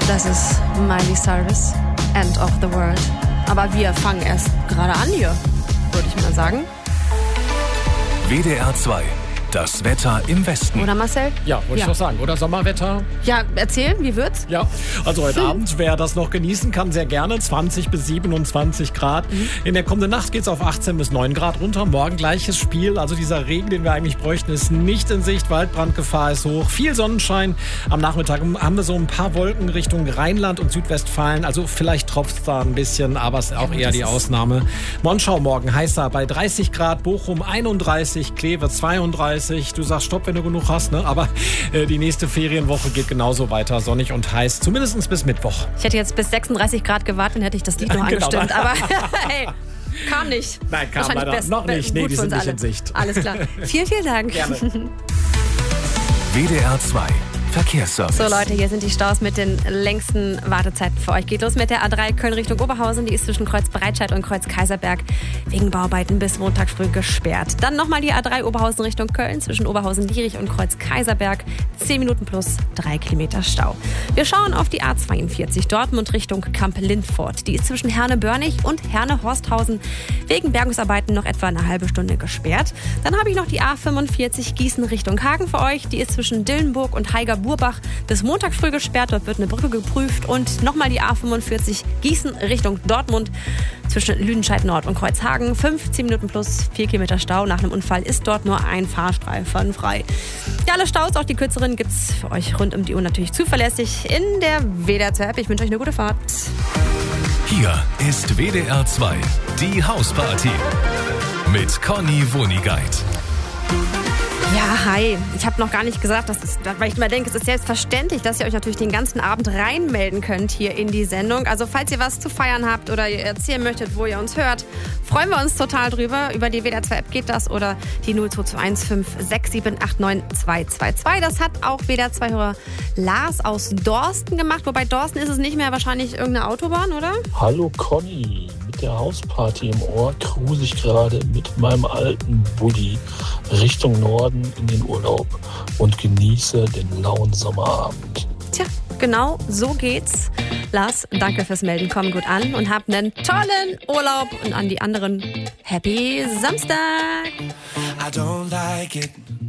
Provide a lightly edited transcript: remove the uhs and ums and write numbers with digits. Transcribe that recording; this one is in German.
Das ist Miley Cyrus, End of the World. Aber wir fangen erst gerade an hier, würde ich mal sagen. WDR 2. Das Wetter im Westen. Oder Marcel? Ja, wollte ich doch sagen. Oder Sommerwetter? Ja, erzähl, wie wird's? Ja, also heute Abend, wer das noch genießen kann, sehr gerne. 20 bis 27 Grad. In der kommenden Nacht geht's auf 18 bis 9 Grad runter. Morgen gleiches Spiel. Also dieser Regen, den wir eigentlich bräuchten, ist nicht in Sicht. Waldbrandgefahr ist hoch. Viel Sonnenschein. Am Nachmittag haben wir so ein paar Wolken Richtung Rheinland und Südwestfalen. Also vielleicht tropft's da ein bisschen, aber es ist auch eher die Ausnahme. Monschau morgen heißer bei 30 Grad. Bochum 31, Kleve 32. Du sagst Stopp, wenn du genug hast, ne? Aber die nächste Ferienwoche geht genauso weiter, sonnig und heiß, zumindest bis Mittwoch. Ich hätte jetzt bis 36 Grad gewartet, dann hätte ich das Lied noch angestimmt. Aber hey, kam nicht. Nein, kam leider noch nicht. Nee, die sind nicht in Sicht. Alles klar. Vielen, vielen Dank. Gerne. WDR 2. Verkehrsservice. So Leute, hier sind die Staus mit den längsten Wartezeiten für euch. Geht los mit der A3 Köln Richtung Oberhausen. Die ist zwischen Kreuz Breitscheid und Kreuz Kaiserberg wegen Bauarbeiten bis Montag früh gesperrt. Dann nochmal die A3 Oberhausen Richtung Köln zwischen Oberhausen-Lierich und Kreuz Kaiserberg. 10 Minuten plus 3 Kilometer Stau. Wir schauen auf die A42 Dortmund Richtung Kamp-Lindfort. Die ist zwischen Herne-Börnig und Herne-Horsthausen wegen Bergungsarbeiten noch etwa eine halbe Stunde gesperrt. Dann habe ich noch die A45 Gießen Richtung Hagen für euch. Die ist zwischen Dillenburg und Haiger-Burbach bis Montag früh gesperrt. Dort wird eine Brücke geprüft. Und nochmal die A45 Gießen Richtung Dortmund zwischen Lüdenscheid Nord und Kreuzhagen. 15 Minuten plus 4 Kilometer Stau. Nach einem Unfall ist dort nur ein Fahrstreifen frei. Ja, alle Staus, auch die kürzeren, gibt's für euch rund um die Uhr natürlich zuverlässig in der WDR 2 App. Ich wünsche euch eine gute Fahrt. Hier ist WDR 2. Die Hausparty. Mit Conny Wonigkeit. Ja, hi. Ich habe noch gar nicht gesagt, weil ich immer denke, es ist selbstverständlich, dass ihr euch natürlich den ganzen Abend reinmelden könnt hier in die Sendung. Also falls ihr was zu feiern habt oder ihr erzählen möchtet, wo ihr uns hört, freuen wir uns total drüber. Über die WDR 2 App geht das oder die 022156789222. Das hat auch WDR 2-Hörer Lars aus Dorsten gemacht. Wobei Dorsten ist es nicht mehr, wahrscheinlich irgendeine Autobahn, oder? Hallo Conny, mit der Hausparty im Ohr cruise ich gerade mit meinem alten Bulli Richtung Norden in den Urlaub und genieße den lauen Sommerabend. Tja, genau so geht's. Lars, danke fürs Melden. Komm gut an und habt einen tollen Urlaub. Und an die anderen, Happy Samstag! I don't like it.